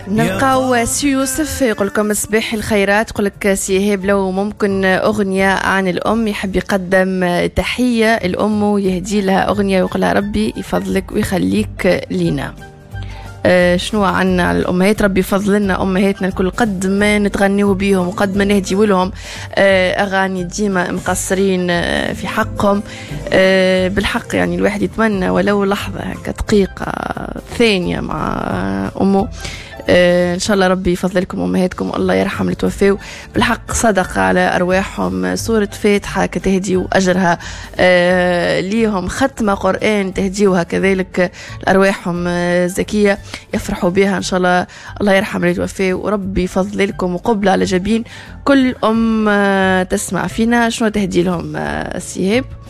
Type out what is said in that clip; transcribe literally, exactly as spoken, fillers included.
نلقاو سي يوسف يقول لكم صباح الخيرات. يقول لك سي إيهاب لو ممكن أغنية عن الأم، يحب يقدم تحية الأم ويهدي لها أغنية ويقول لها ربي يفضلك ويخليك لينا. أه شنو عنا على الأمهات؟ ربي يفضل لنا أمهاتنا الكل، قد ما نتغنيو بيهم وقد ما نهديو لهم أه أغاني ديما مقصرين أه في حقهم. أه بالحق يعني الواحد يتمنى ولو لحظة هكا دقيقة ثانية مع أمه. آه إن شاء الله ربي يفضل لكم أمهاتكم، الله يرحم اللي توفوا. بالحق صدقة على أرواحهم، سورة فاتحة كتهديو أجرها آه ليهم، ختمة قرآن تهديوها كذلك لأرواحهم آه زكية يفرحوا بها إن شاء الله. الله يرحم اللي توفوا وربي يفضل لكم، وقبل على جبين كل أم آه تسمع فينا. شنو تهدي لهم آه سيهاب؟